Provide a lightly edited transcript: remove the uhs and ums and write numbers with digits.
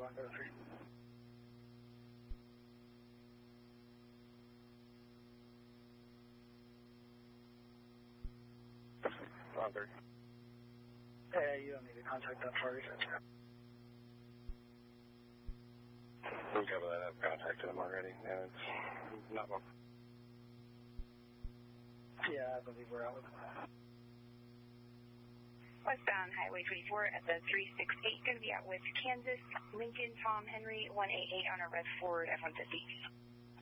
1, go 3. Robert. Yeah, you don't need to contact that party. We cover that. I've contacted them already. Yeah, it's not one. Yeah, I believe we're out. Westbound Highway 24 at the 368, going to be out with Kansas, Lincoln, Tom, Henry, 188 on a red Ford F-150.